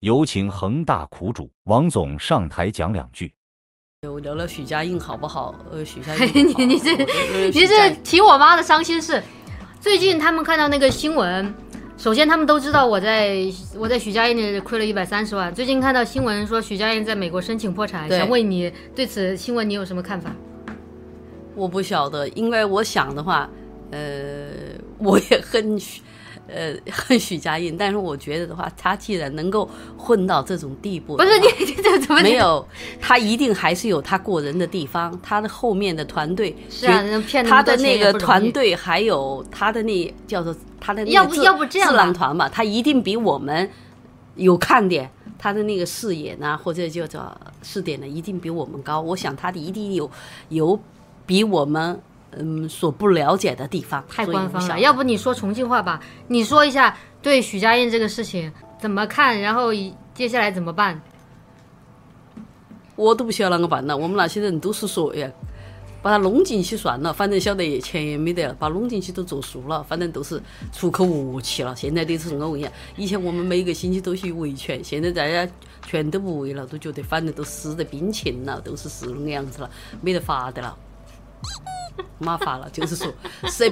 有请恒大苦主王总上台讲2句。 我聊聊许家印好不好？许家印好你这提我妈的伤心事。最近他们看到那个新闻，首先他们都知道我在许家印那亏了130万。最近看到新闻说许家印在美国申请破产，想问你对此新闻你有什么看法？ 我不晓得，因为我想的话，我也恨许家印，但是我觉得的话，他既然能够混到这种地步， 不是你这怎么没有？他一定还是有他过人的地方，他的后面的团队是啊，骗他的那个团队，还有他的那叫做他的那个要不这样智囊团嘛，他一定比我们有看点，他的那个视野呢，或者叫做视点呢，一定比我们高。我想他的一定有比我们所不了解的地方。 太官方了，要不你说重庆话吧？你说一下对许家印这个事情怎么看，然后接下来怎么办？ 我都不晓得啷个办了，我们那些人都是说呀，把他弄进去算了，反正晓得钱也没得了，把弄进去都作数了，反正都是出口恶气了。现在的是我问一下，以前我们每个星期都去维权，现在大家全都不维了，都觉得反正都死得冰情了，都是那个样子了，没得法的了。没法了，就是说谁